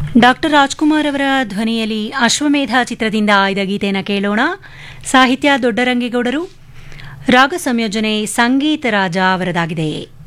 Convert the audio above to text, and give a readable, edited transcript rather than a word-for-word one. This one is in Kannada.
ಡಾಕ್ಟರ್ ರಾಜ್ಕುಮಾರ್ ಅವರ ಧ್ವನಿಯಲ್ಲಿ ಅಶ್ವಮೇಧ ಚಿತ್ರದಿಂದ ಆಯ್ದ ಗೀತೆಯನ್ನು ಕೇಳೋಣ. ಸಾಹಿತ್ಯ ದೊಡ್ಡರಂಗೇಗೌಡರು, ರಾಗ ಸಂಯೋಜನೆ ಸಂಗೀತ ರಾಜ ಅವರದಾಗಿದೆ.